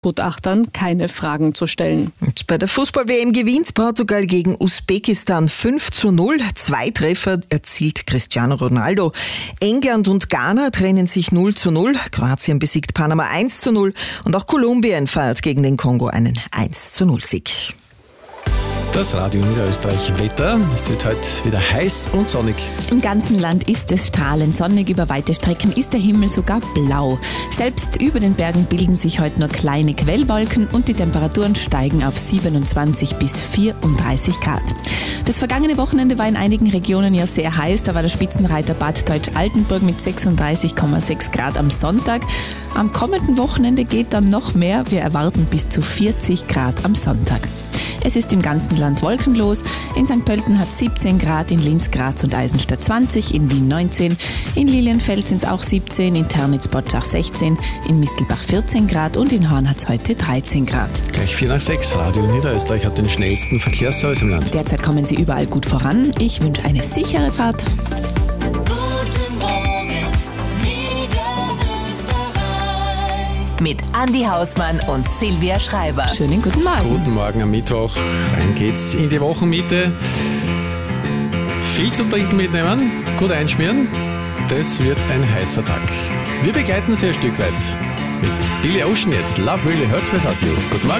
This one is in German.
Gutachtern keine Fragen zu stellen. Und bei der Fußball-WM gewinnt Portugal gegen Usbekistan 5:0. 2 Treffer erzielt Cristiano Ronaldo. England und Ghana trennen sich 0:0. Kroatien besiegt Panama 1:0. Und auch Kolumbien feiert gegen den Kongo einen 1:0-Sieg. Das Radio Niederösterreich Wetter. Es wird heute wieder heiß und sonnig. Im ganzen Land ist es strahlend sonnig. Über weite Strecken ist der Himmel sogar blau. Selbst über den Bergen bilden sich heute nur kleine Quellwolken und die Temperaturen steigen auf 27 bis 34 Grad. Das vergangene Wochenende war in einigen Regionen ja sehr heiß. Da war der Spitzenreiter Bad Deutsch-Altenburg mit 36,6 Grad am Sonntag. Am kommenden Wochenende geht dann noch mehr. Wir erwarten bis zu 40 Grad am Sonntag. Es ist im ganzen Land wolkenlos. In St. Pölten hat 17 Grad, in Linz, Graz und Eisenstadt 20, in Wien 19, in Lilienfeld sind es auch 17, in Ternitz-Botschach 16, in Mistelbach 14 Grad und in Horn hat es heute 13 Grad. Gleich 4:06. Radio Niederösterreich hat den schnellsten Verkehrsservice im Land. Derzeit kommen Sie überall gut voran. Ich wünsche eine sichere Fahrt. Mit Andi Hausmann und Silvia Schreiber. Schönen guten Morgen. Guten Morgen am Mittwoch. Rein geht's in die Wochenmitte. Viel zu trinken mitnehmen, gut einschmieren. Das wird ein heißer Tag. Wir begleiten Sie ein Stück weit mit Billy Ocean jetzt. Love Really Hurts My Heart You. Guten Morgen.